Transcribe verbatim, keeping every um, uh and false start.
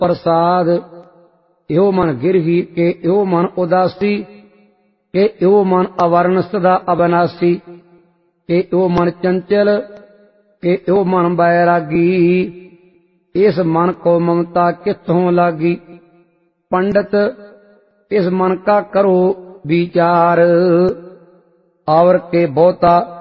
प्रसाद। यो मन गिरही के यो मन उदासी, के यो मन अवर्ण सदा अविनाशी, के यो मन चंचल, के यो मन बैरागी। इस मन को ममता कित्थों लागी, पंडित इस मन का करो विचार। और के बहुता